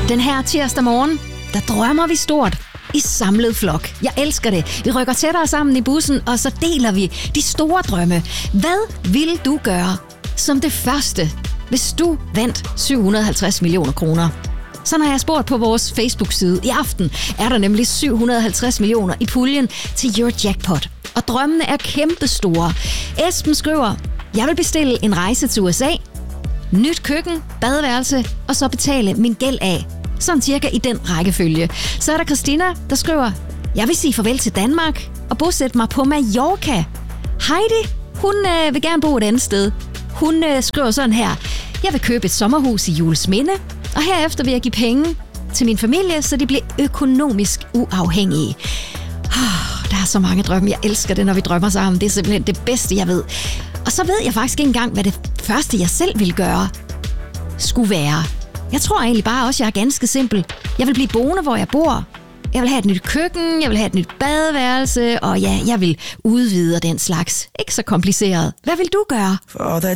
Den her tirsdag morgen, der drømmer vi stort i samlet flok. Jeg elsker det. Vi rykker tættere sammen i bussen, og så deler vi de store drømme. Hvad vil du gøre som det første, hvis du vandt 750 millioner kroner? Så har jeg spurgt på vores Facebook-side. I aften er der nemlig 750 millioner i puljen til Eurojackpot. Og drømmene er kæmpestore. Esben skriver, jeg vil bestille en rejse til USA, nyt køkken, badeværelse og så betale min gæld af. Sådan cirka i den rækkefølge. Så er der Christina, der skriver, jeg vil sige farvel til Danmark og bosætte mig på Mallorca. Heidi, hun vil gerne bo et andet sted. Hun skriver sådan her, jeg vil købe et sommerhus i Juelsminde, og herefter vil jeg give penge til min familie, så de bliver økonomisk uafhængige. Der er så mange drømme. Jeg elsker det, når vi drømmer sammen. Det er simpelthen det bedste, jeg ved. Og så ved jeg faktisk ikke engang, hvad det første, jeg selv ville gøre, skulle være. Jeg tror egentlig bare også, jeg er ganske simpel. Jeg vil blive boende, hvor jeg bor. Jeg vil have et nyt køkken, jeg vil have et nyt badeværelse, og ja, jeg vil udvide den slags. Ikke så kompliceret. Hvad vil du gøre? For all the